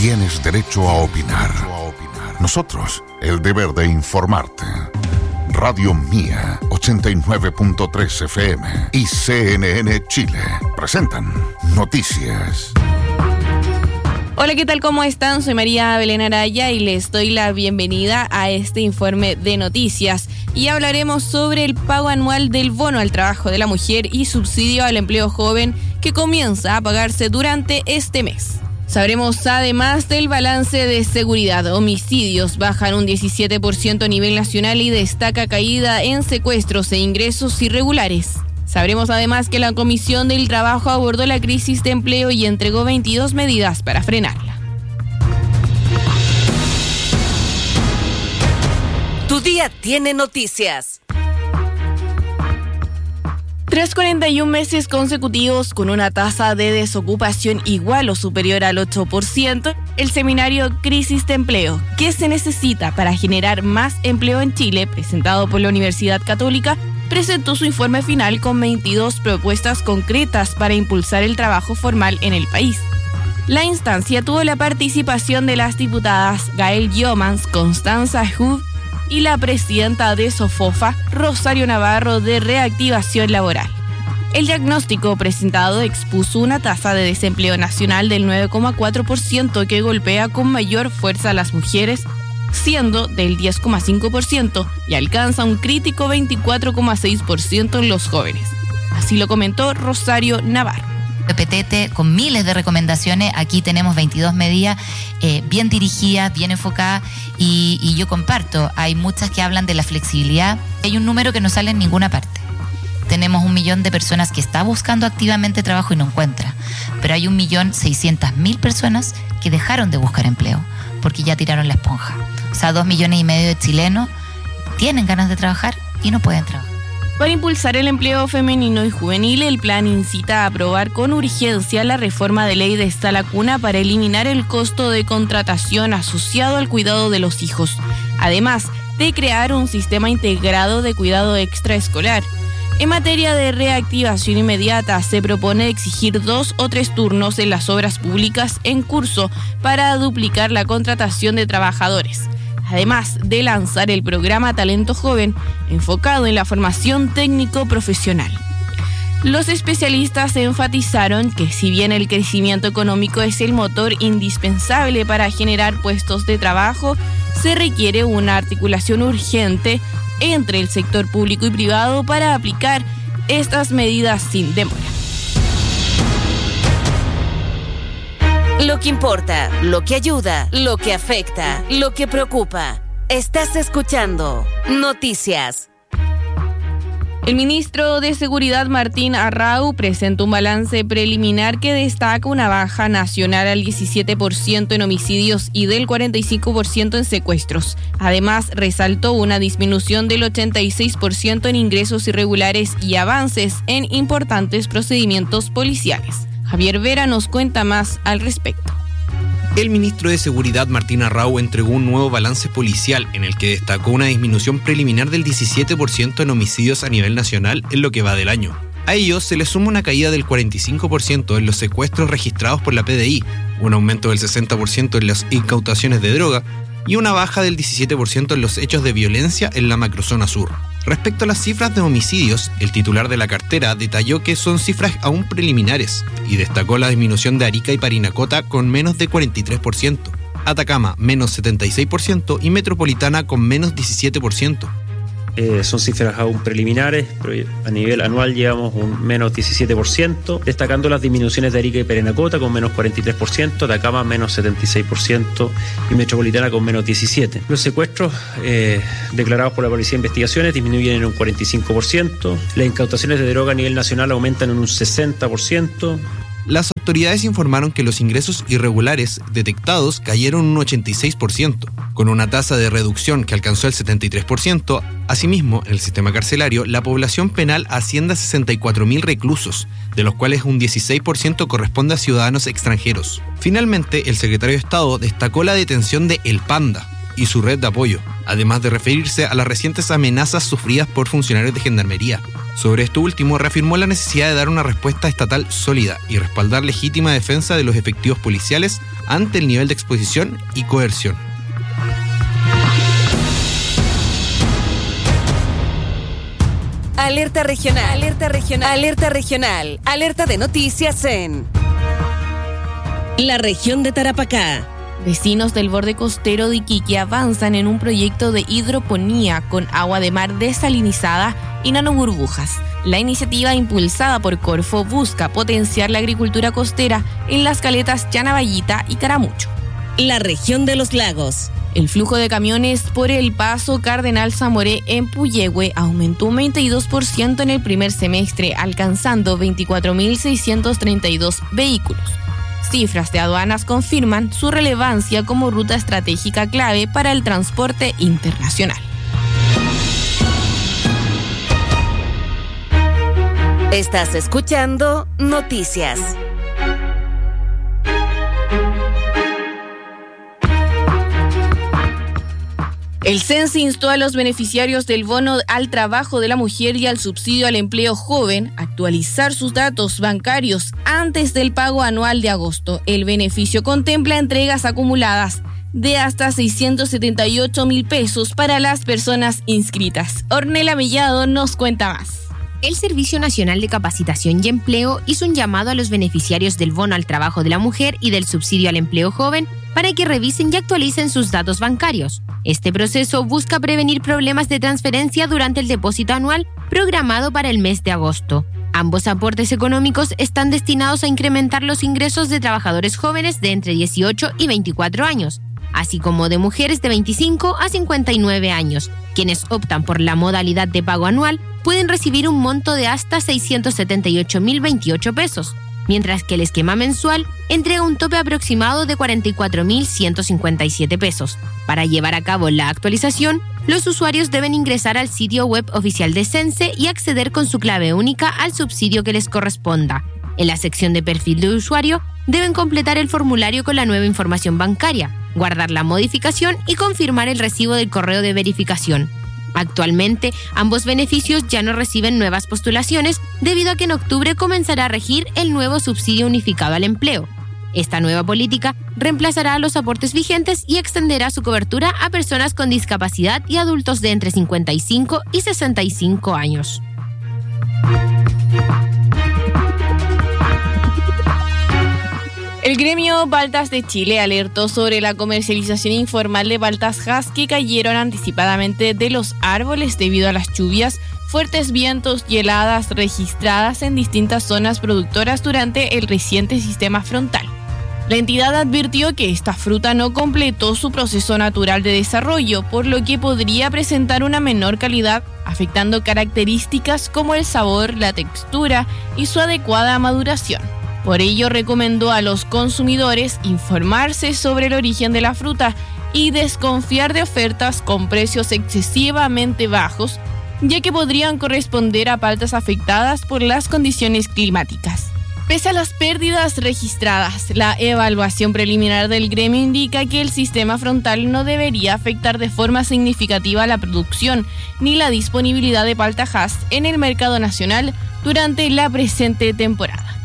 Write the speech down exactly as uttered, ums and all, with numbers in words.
tienes derecho a opinar. Nosotros, el deber de informarte. Radio Mía, ochenta y nueve punto tres F M y C N N Chile presentan Noticias. Hola, ¿qué tal? ¿Cómo están? Soy María Belén Araya y les doy la bienvenida a este informe de noticias. Y hablaremos sobre el pago anual del bono al trabajo de la mujer y subsidio al empleo joven que comienza a pagarse durante este mes. Sabremos además del balance de seguridad. Homicidios bajan un diecisiete por ciento a nivel nacional y destaca caída en secuestros e ingresos irregulares. Sabremos además que la Comisión del Trabajo abordó la crisis de empleo y entregó veintidós medidas para frenarla. Tu día tiene noticias. Tras cuarenta y un meses consecutivos con una tasa de desocupación igual o superior al ocho por ciento, el seminario Crisis de Empleo, ¿qué se necesita para generar más empleo en Chile?, presentado por la Universidad Católica, presentó su informe final con veintidós propuestas concretas para impulsar el trabajo formal en el país. La instancia tuvo la participación de las diputadas Gael Yomans, Constanza Hub y la presidenta de SOFOFA, Rosario Navarro, de Reactivación Laboral. El diagnóstico presentado expuso una tasa de desempleo nacional del nueve coma cuatro por ciento que golpea con mayor fuerza a las mujeres, siendo del diez coma cinco por ciento y alcanza un crítico veinticuatro coma seis por ciento en los jóvenes. Así lo comentó Rosario Navarro. Petete, con miles de recomendaciones, aquí tenemos veintidós medidas eh, bien dirigidas, bien enfocadas y, y yo comparto, hay muchas que hablan de la flexibilidad. Hay un número que no sale en ninguna parte. Tenemos un millón de personas que está buscando activamente trabajo y no encuentra, pero hay un millón seiscientas mil personas que dejaron de buscar empleo porque ya tiraron la esponja. O sea, dos millones y medio de chilenos tienen ganas de trabajar y no pueden trabajar. Para impulsar el empleo femenino y juvenil, el plan incita a aprobar con urgencia la reforma de ley de Está la Cuna para eliminar el costo de contratación asociado al cuidado de los hijos, además de crear un sistema integrado de cuidado extraescolar. En materia de reactivación inmediata, se propone exigir dos o tres turnos en las obras públicas en curso para duplicar la contratación de trabajadores, además de lanzar el programa Talento Joven, enfocado en la formación técnico-profesional. Los especialistas enfatizaron que si bien el crecimiento económico es el motor indispensable para generar puestos de trabajo, se requiere una articulación urgente entre el sector público y privado para aplicar estas medidas sin demora. Lo que importa, lo que ayuda, lo que afecta, lo que preocupa. Estás escuchando Noticias. El ministro de Seguridad, Martín Arrau, presentó un balance preliminar que destaca una baja nacional al diecisiete por ciento en homicidios y del cuarenta y cinco por ciento en secuestros. Además, resaltó una disminución del ochenta y seis por ciento en ingresos irregulares y avances en importantes procedimientos policiales. Javier Vera nos cuenta más al respecto. El ministro de Seguridad, Martín Arrau, entregó un nuevo balance policial en el que destacó una disminución preliminar del diecisiete por ciento en homicidios a nivel nacional en lo que va del año. A ello se le suma una caída del cuarenta y cinco por ciento en los secuestros registrados por la P D I, un aumento del sesenta por ciento en las incautaciones de droga y una baja del diecisiete por ciento en los hechos de violencia en la macrozona sur. Respecto a las cifras de homicidios, el titular de la cartera detalló que son cifras aún preliminares y destacó la disminución de Arica y Parinacota con menos de cuarenta y tres por ciento, Atacama menos setenta y seis por ciento y Metropolitana con menos diecisiete por ciento. Eh, son cifras aún preliminares, pero a nivel anual llevamos un menos diecisiete por ciento, destacando las disminuciones de Arica y Parinacota con menos cuarenta y tres por ciento, Atacama menos setenta y seis por ciento y Metropolitana con menos diecisiete por ciento. Los secuestros eh, declarados por la Policía de Investigaciones disminuyen en un cuarenta y cinco por ciento, las incautaciones de droga a nivel nacional aumentan en un sesenta por ciento. Las autoridades informaron que los ingresos irregulares detectados cayeron un ochenta y seis por ciento, con una tasa de reducción que alcanzó el setenta y tres por ciento. Asimismo, en el sistema carcelario, la población penal asciende a sesenta y cuatro mil reclusos, de los cuales un dieciséis por ciento corresponde a ciudadanos extranjeros. Finalmente, el secretario de Estado destacó la detención de El Panda, y su red de apoyo, además de referirse a las recientes amenazas sufridas por funcionarios de Gendarmería. Sobre esto último, reafirmó la necesidad de dar una respuesta estatal sólida y respaldar legítima defensa de los efectivos policiales ante el nivel de exposición y coerción. Alerta regional, alerta regional, alerta regional, alerta de noticias en la región de Tarapacá. Vecinos del borde costero de Iquique avanzan en un proyecto de hidroponía con agua de mar desalinizada y nanoburbujas. La iniciativa impulsada por Corfo busca potenciar la agricultura costera en las caletas Chanavallita y Caramucho. La región de los lagos. El flujo de camiones por el paso Cardenal Zamoré en Puyehue aumentó un veintidós por ciento en el primer semestre, alcanzando veinticuatro mil seiscientos treinta y dos vehículos. Cifras de aduanas confirman su relevancia como ruta estratégica clave para el transporte internacional. Estás escuchando Noticias. El C E N S E instó a los beneficiarios del bono al trabajo de la mujer y al subsidio al empleo joven a actualizar sus datos bancarios antes del pago anual de agosto. El beneficio contempla entregas acumuladas de hasta seiscientos setenta y ocho mil pesos para las personas inscritas. Ornella Mellado nos cuenta más. El Servicio Nacional de Capacitación y Empleo hizo un llamado a los beneficiarios del bono al trabajo de la mujer y del subsidio al empleo joven para que revisen y actualicen sus datos bancarios. Este proceso busca prevenir problemas de transferencia durante el depósito anual programado para el mes de agosto. Ambos aportes económicos están destinados a incrementar los ingresos de trabajadores jóvenes de entre dieciocho y veinticuatro años, así como de mujeres de veinticinco a cincuenta y nueve años. Quienes optan por la modalidad de pago anual pueden recibir un monto de hasta seiscientos setenta y ocho mil veintiocho pesos, mientras que el esquema mensual entrega un tope aproximado de cuarenta y cuatro mil ciento cincuenta y siete pesos. Para llevar a cabo la actualización, los usuarios deben ingresar al sitio web oficial de Cense y acceder con su clave única al subsidio que les corresponda. En la sección de perfil de usuario, deben completar el formulario con la nueva información bancaria, guardar la modificación y confirmar el recibo del correo de verificación. Actualmente, ambos beneficios ya no reciben nuevas postulaciones debido a que en octubre comenzará a regir el nuevo subsidio unificado al empleo. Esta nueva política reemplazará a los aportes vigentes y extenderá su cobertura a personas con discapacidad y adultos de entre cincuenta y cinco y sesenta y cinco años. El gremio Paltas de Chile alertó sobre la comercialización informal de paltas Hass que cayeron anticipadamente de los árboles debido a las lluvias, fuertes vientos y heladas registradas en distintas zonas productoras durante el reciente sistema frontal. La entidad advirtió que esta fruta no completó su proceso natural de desarrollo, por lo que podría presentar una menor calidad, afectando características como el sabor, la textura y su adecuada maduración. Por ello, recomendó a los consumidores informarse sobre el origen de la fruta y desconfiar de ofertas con precios excesivamente bajos, ya que podrían corresponder a paltas afectadas por las condiciones climáticas. Pese a las pérdidas registradas, la evaluación preliminar del gremio indica que el sistema frontal no debería afectar de forma significativa la producción ni la disponibilidad de palta Hass en el mercado nacional durante la presente temporada.